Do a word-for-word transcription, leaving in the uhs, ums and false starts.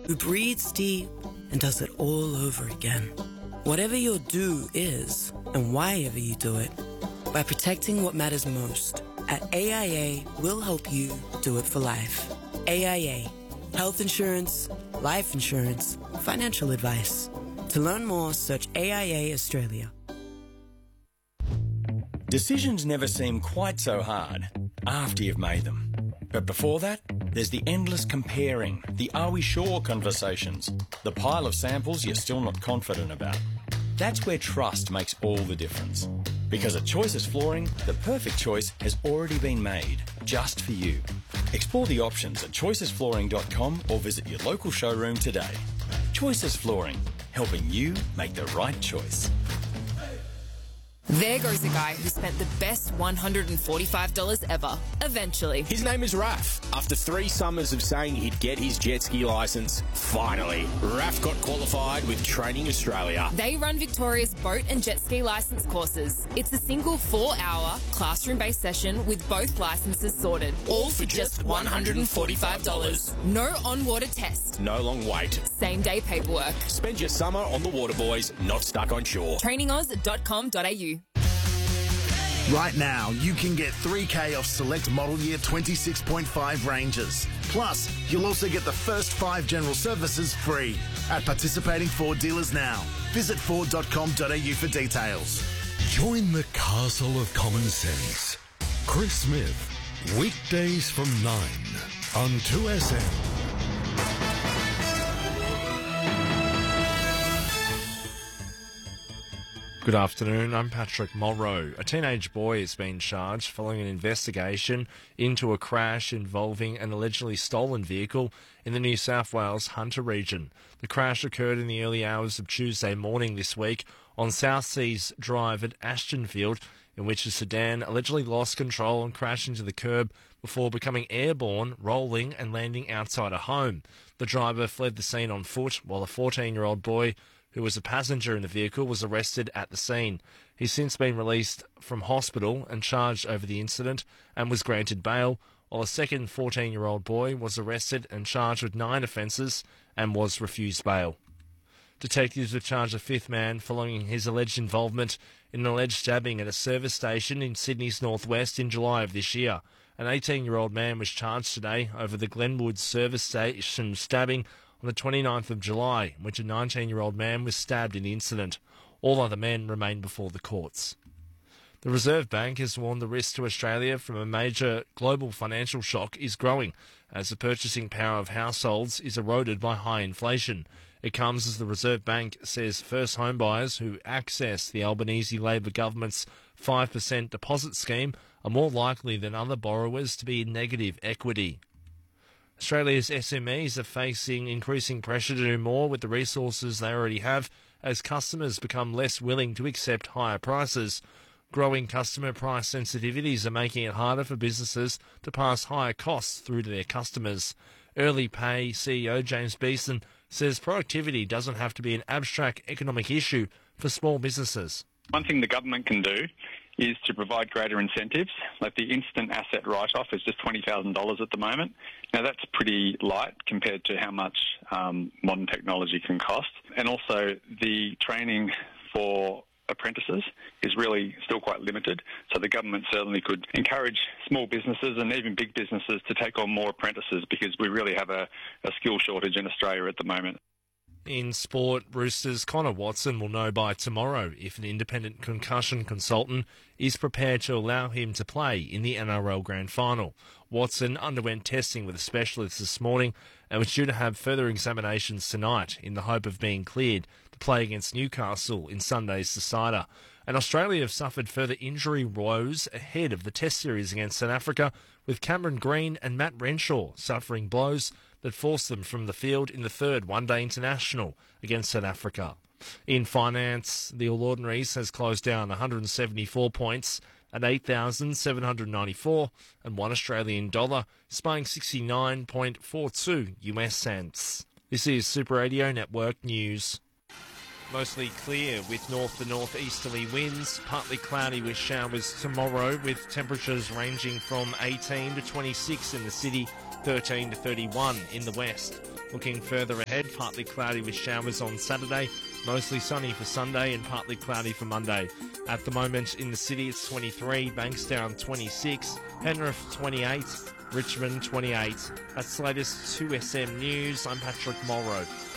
who breathes deep and does it all over again. Whatever your do is, and why ever you do it, by protecting what matters most, at A I A, we'll help you do it for life. A I A. Health insurance, life insurance, financial advice. To learn more, search A I A Australia. Decisions never seem quite so hard after you've made them. But before that, there's the endless comparing, the are we sure conversations, the pile of samples you're still not confident about. That's where trust makes all the difference. Because at Choices Flooring, the perfect choice has already been made, just for you. Explore the options at choices flooring dot com or visit your local showroom today. Choices Flooring, helping you make the right choice. There goes a guy who spent the best one hundred forty-five dollars ever, eventually. His name is Raf. After three summers of saying he'd get his jet ski licence, finally, Raf got qualified with Training Australia. They run Victoria's boat and jet ski licence courses. It's a single four-hour classroom-based session with both licences sorted, all for just one hundred forty-five dollars. No on-water test. No long wait. Same-day paperwork. Spend your summer on the water, boys, not stuck on shore. training oz dot com dot a u. Right now, you can get three K off select model year twenty-six point five Rangers. Plus, you'll also get the first five general services free at participating Ford dealers now. Visit ford dot com dot a u for details. Join the castle of common sense. Chris Smith, weekdays from nine on two S M. Good afternoon, I'm Patrick Morrow. A teenage boy has been charged following an investigation into a crash involving an allegedly stolen vehicle in the New South Wales Hunter region. The crash occurred in the early hours of Tuesday morning this week on South Seas Drive at Ashtonfield, in which a sedan allegedly lost control and crashed into the curb before becoming airborne, rolling and landing outside a home. The driver fled the scene on foot, while a fourteen-year-old boy who was a passenger in the vehicle, was arrested at the scene. He's since been released from hospital and charged over the incident and was granted bail, while a second fourteen-year-old boy was arrested and charged with nine offences and was refused bail. Detectives have charged a fifth man following his alleged involvement in an alleged stabbing at a service station in Sydney's northwest in July of this year. An eighteen-year-old man was charged today over the Glenwood service station stabbing on the twenty-ninth of July, in which a nineteen-year-old man was stabbed in the incident. All other men remain before the courts. The Reserve Bank has warned the risk to Australia from a major global financial shock is growing, as the purchasing power of households is eroded by high inflation. It comes as the Reserve Bank says first home buyers who access the Albanese Labor government's five percent deposit scheme are more likely than other borrowers to be in negative equity. Australia's S M Es are facing increasing pressure to do more with the resources they already have as customers become less willing to accept higher prices. Growing customer price sensitivities are making it harder for businesses to pass higher costs through to their customers. Early Pay C E O James Beeson says productivity doesn't have to be an abstract economic issue for small businesses. One thing the government can do is to provide greater incentives. Like the instant asset write-off is just twenty thousand dollars at the moment. Now that's pretty light compared to how much um, modern technology can cost. And also the training for apprentices is really still quite limited. So the government certainly could encourage small businesses and even big businesses to take on more apprentices, because we really have a, a skill shortage in Australia at the moment. In sport, Roosters' Connor Watson will know by tomorrow if an independent concussion consultant is prepared to allow him to play in the N R L Grand Final. Watson underwent testing with a specialist this morning and was due to have further examinations tonight in the hope of being cleared to play against Newcastle in Sunday's decider. And Australia have suffered further injury woes ahead of the Test series against South Africa, with Cameron Green and Matt Renshaw suffering blows that forced them from the field in the third one-day international against South Africa. In finance, the All Ordinaries has closed down one hundred seventy-four points at eight thousand seven hundred ninety-four and one Australian dollar, spying sixty-nine point four two U S cents. This is Super Radio Network News. Mostly clear with north to northeasterly winds, partly cloudy with showers tomorrow, with temperatures ranging from eighteen to twenty-six in the city thirteen to thirty-one in the west. Looking further ahead, partly cloudy with showers on Saturday, mostly sunny for Sunday and partly cloudy for Monday. At the moment in the city it's twenty-three, Bankstown twenty-six, Penrith twenty-eight, Richmond twenty-eight. That's the latest two S M News. I'm Patrick Mulro.